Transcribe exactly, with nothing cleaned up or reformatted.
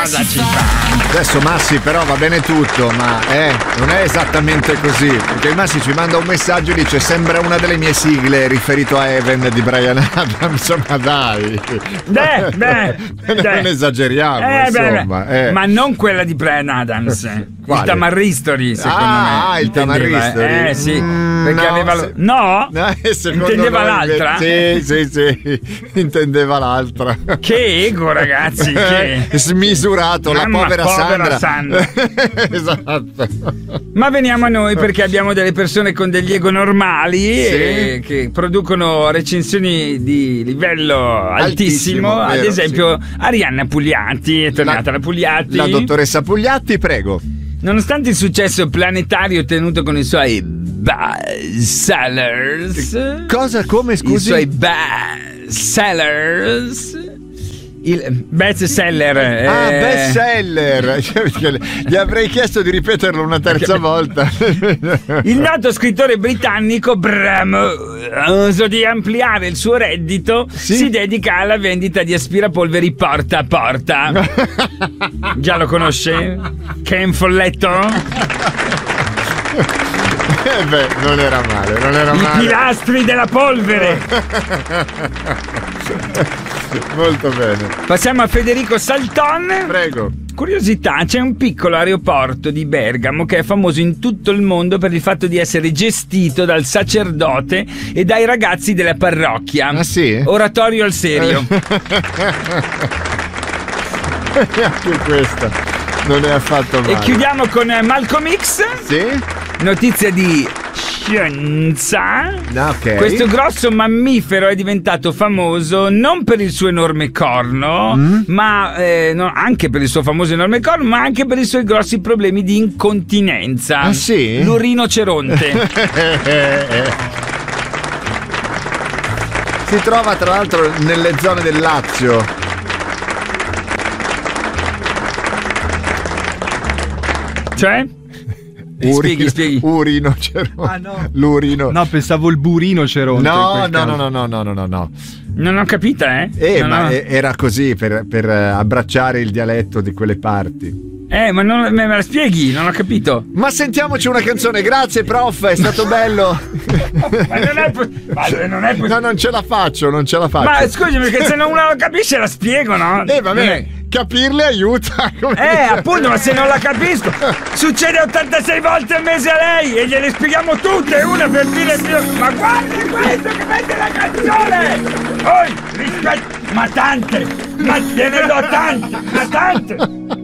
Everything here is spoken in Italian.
cosa ci fa? Adesso Massi però va bene tutto, ma eh, non è esattamente così, perché Massi ci manda un messaggio e dice sembra una delle mie sigle riferito a Even di Bryan Adams, ma dai, Beh, beh, non beh. esageriamo, Eh, insomma, beh, beh. eh. Ma non quella di Bryan Adams. Quale? Il Tamarristori, secondo Ah, me. il intendeva. Tamarristori. Eh sì, Mm, perché no, aveva lo- se- No? Eh, secondo Intendeva noi l'altra? invece- Sì, sì, sì, intendeva l'altra. Che ego, ragazzi, che... Smisurato, la Mamma, povera, povera Sandra. Sandra. Esatto. Ma veniamo a noi, perché abbiamo delle persone con degli ego normali e che producono recensioni di livello altissimo. Altissimo, Ad vero, esempio, Arianna Pugliatti, è tornata la, Pugliatti. La dottoressa Pugliatti, prego. Nonostante il successo planetario ottenuto con i suoi bestsellers, Cosa, come, i scusi? suoi bestsellers, il bestseller, Ah, eh, bestseller. Gli avrei chiesto di ripeterlo una terza volta. il noto scrittore britannico bramoso di ampliare il suo reddito, Sì? si dedica alla vendita di aspirapolveri porta a porta. Già lo conosce? Ken Folletto? Eh beh, non era male, non era I male. pilastri della polvere. Molto bene. Passiamo a Federico Salton. Prego. Curiosità, c'è un piccolo aeroporto di Bergamo che è famoso in tutto il mondo per il fatto di essere gestito dal sacerdote e dai ragazzi della parrocchia. Ah sì? Oratorio al serio. E anche questa non è affatto male. E chiudiamo con eh, Malcolm X. Sì? Notizia di scienza. Ok. Questo grosso mammifero è diventato famoso non per il suo enorme corno, Mm? ma eh, no, anche per il suo famoso enorme corno, ma anche per i suoi grossi problemi di incontinenza. Ah, sì? L'urinoceronte. Si trova tra l'altro nelle zone del Lazio. Cioè? Spieghi, spieghi. Urinoceronte. Ah, no. L'urino. No, pensavo il burino ceronte. No, in quel no, caso. no, no, no, no, no, no. Non ho capita, eh? Eh, Non ma ho- e- era così per, per eh, abbracciare il dialetto di quelle parti. Eh, ma non me me la spieghi? Non ho capito. Ma sentiamoci una canzone, grazie prof, è stato bello. Ma non è, po- ma non è No, possibile. non ce la faccio, non ce la faccio. Ma scusi, perché se non uno la capisce la spiego, no? Eh, Non vabbè, è- capirle aiuta. come Eh, dice. appunto, ma se non la capisco, succede ottantasei volte al mese a lei e gliele spieghiamo tutte, una per fine e filo. Ma guarda questo che mette la canzone! Poi, rispetto, ma tante, ma te ne do tante, ma tante!